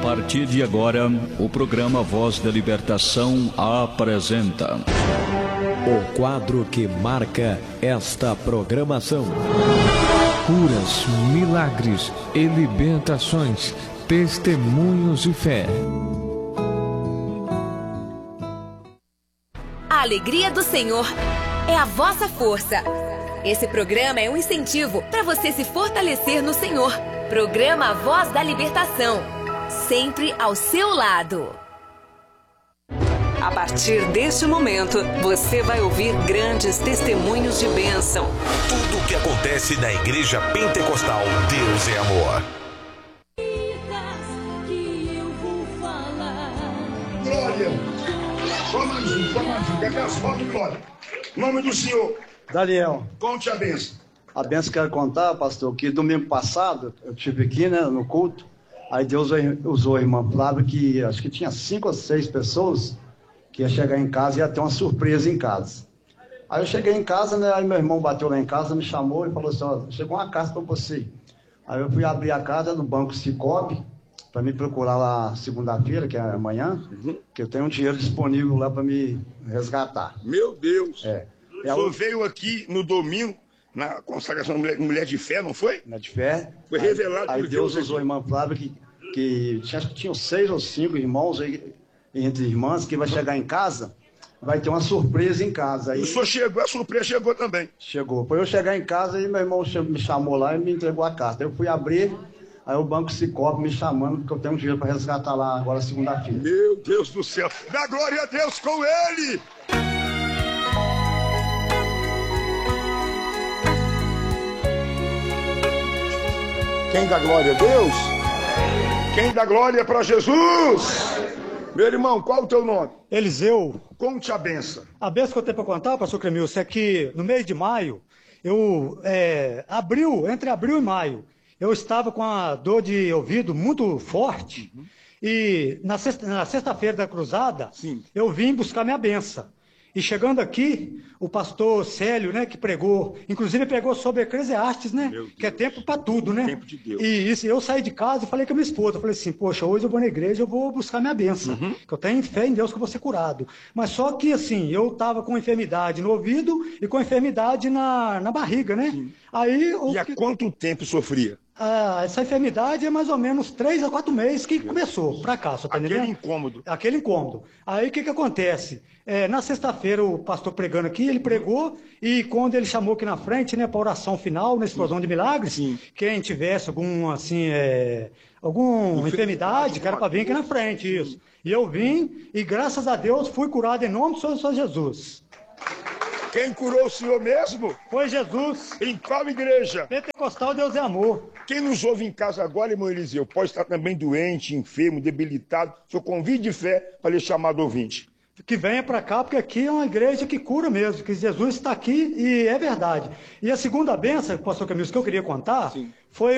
partir de agora, o programa Voz da Libertação apresenta o quadro que marca esta programação. Curas, milagres e libertações, testemunhos de fé. A alegria do Senhor é a vossa força. Esse programa é um incentivo para você se fortalecer no Senhor. Programa Voz da Libertação, sempre ao seu lado. A partir deste momento, você vai ouvir grandes testemunhos de bênção. Tudo o que acontece na Igreja Pentecostal Deus é Amor. Glória! Só mais um. Cadê as fotos, Glória? Nome do Senhor. Daniel. Conte a bênção. A bênção que eu quero contar, pastor, que domingo passado eu estive aqui, né, no culto. Aí Deus usou a irmã Flávia, que acho que tinha 5 ou 6 pessoas que ia chegar em casa e ia ter uma surpresa em casa. Aí eu cheguei em casa, né, aí meu irmão bateu lá em casa, me chamou e falou assim, ó, chegou uma carta para você. Aí eu fui abrir a casa do Banco Cicobi, para me procurar lá segunda-feira, que é amanhã, que eu tenho um dinheiro disponível lá para me resgatar. Meu Deus! O senhor veio aqui no domingo, na consagração da mulher de fé, não foi? Mulher de fé. Foi revelado aí por Deus usou a irmã Flávia, que tinham 6 ou 5 irmãos aí, entre irmãs, que vai chegar em casa, vai ter uma surpresa em casa. Aí, o senhor chegou, a surpresa chegou também. Chegou. Foi eu chegar em casa e meu irmão me chamou lá e me entregou a carta. Eu fui abrir, aí o Banco Cicobi me chamando, porque eu tenho um dinheiro para resgatar lá agora segunda-feira. Meu Deus do céu! Dá glória a Deus com ele! Quem dá glória a Deus? Quem dá glória para Jesus? Meu irmão, qual o teu nome? Eliseu. Conte a benção. A benção que eu tenho para contar, pastor Cremilson, é que no mês de maio, entre abril e maio, eu estava com a dor de ouvido muito forte. E na sexta-feira da cruzada, eu vim buscar minha benção. E chegando aqui, o pastor Célio, né, que pregou, inclusive pregou sobre Eclesiastes, né, que é tempo para tudo, né? Tempo de Deus. E isso, eu saí de casa e falei com a minha esposa, eu falei assim, poxa, hoje eu vou na igreja, eu vou buscar minha bênção, que eu tenho fé em Deus que eu vou ser curado. Mas só que, assim, eu estava com enfermidade no ouvido e com enfermidade na barriga, né? Aí, há quanto tempo sofria? Essa enfermidade é mais ou menos 3 a 4 meses que começou pra cá, tá entendendo? Aquele incômodo. Aquele incômodo. Aí o que acontece? Na sexta-feira o pastor pregando aqui, ele pregou e quando ele chamou aqui na frente, né, para oração final, na explosão de milagres, quem tivesse alguma enfermidade, que era para vir aqui na frente, isso. E eu vim e graças a Deus fui curado em nome do Senhor Jesus. Quem curou o senhor mesmo? Foi Jesus. Em qual igreja? Pentecostal Deus é Amor. Quem nos ouve em casa agora, irmão Eliseu, pode estar também doente, enfermo, debilitado. O senhor convide de fé para lhe chamar do ouvinte. Que venha para cá, porque aqui é uma igreja que cura mesmo, que Jesus está aqui e é verdade. E a segunda bênção, pastor Camilo, que eu queria contar, foi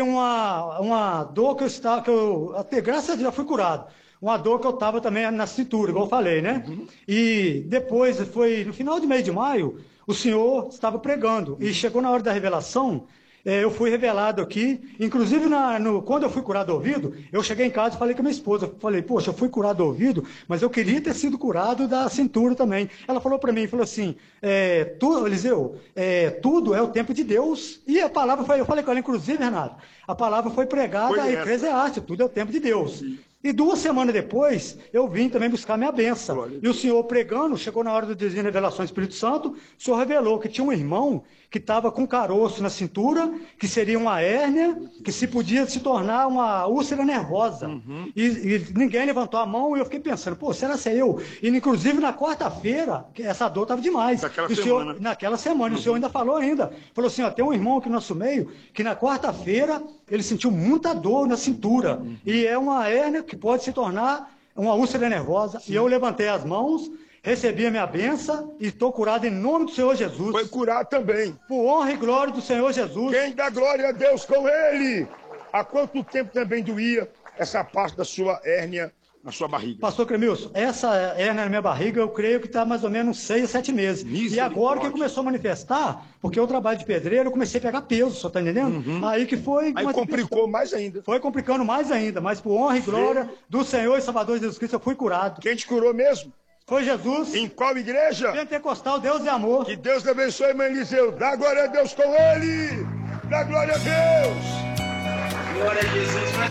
uma dor até graças a Deus já fui curado. Uma dor que eu estava também na cintura, igual eu falei, né? E depois, foi no final de mês de maio, o senhor estava pregando. E chegou na hora da revelação, eu fui revelado aqui. Inclusive, quando eu fui curado do ouvido, eu cheguei em casa e falei com a minha esposa. Falei, poxa, eu fui curado do ouvido, mas eu queria ter sido curado da cintura também. Ela falou para mim, falou assim, Eliseu, tudo é o tempo de Deus. E a palavra foi, eu falei com ela, inclusive, Renato, a palavra foi pregada a Eclesiastes, tudo é o tempo de Deus. E 2 semanas depois, eu vim também buscar minha bênção. E o senhor pregando, chegou na hora do desenho de revelação do Espírito Santo, o senhor revelou que tinha um irmão que estava com caroço na cintura, que seria uma hérnia, que se podia se tornar uma úlcera nervosa. E ninguém levantou a mão e eu fiquei pensando, pô, será que é eu? E inclusive na quarta-feira, essa dor estava demais. Naquela semana. E o senhor ainda falou falou assim, ó, tem um irmão aqui no nosso meio, que na quarta-feira ele sentiu muita dor na cintura. E é uma hérnia que pode se tornar uma úlcera nervosa. E eu levantei as mãos, recebi a minha bênção e estou curado em nome do Senhor Jesus. Foi curado também. Por honra e glória do Senhor Jesus. Quem dá glória a Deus com ele? Há quanto tempo também doía essa parte da sua hérnia Na sua barriga. Pastor Cremilson, essa hérnia na minha barriga, eu creio que está mais ou menos 6 a 7 meses. E agora que começou a manifestar, porque eu trabalho de pedreiro, eu comecei a pegar peso, só tá entendendo? Aí que foi... Aí complicou mais ainda. Foi complicando mais ainda, mas por honra e glória do Senhor e Salvador Jesus Cristo, eu fui curado. Quem te curou mesmo? Foi Jesus. Em qual igreja? Pentecostal, Deus é amor. Que Deus te abençoe, irmão Eliseu. Dá glória a Deus com ele. Dá glória a Deus. Glória a Jesus.